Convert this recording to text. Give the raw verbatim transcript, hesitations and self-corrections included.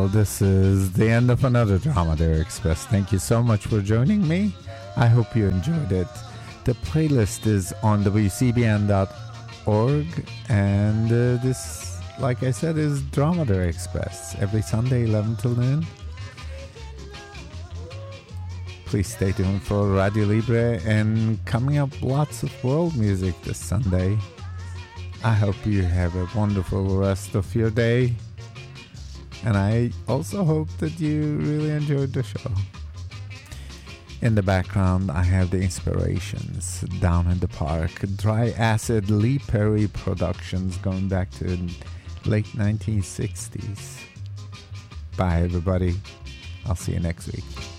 Well, this is the end of another Dromedary Express. Thank you so much for joining me. I hope you enjoyed it. The playlist is on w c b n dot org, and uh, this, like I said, is Dromedary Express every Sunday, eleven till noon. Please stay tuned for Radio Libre, and coming up, lots of world music this Sunday. I hope you have a wonderful rest of your day. And I also hope that you really enjoyed the show. In the background, I have the Inspirations, Down in the Park, Dry Acid, Lee Perry Productions going back to late nineteen sixties. Bye, everybody. I'll see you next week.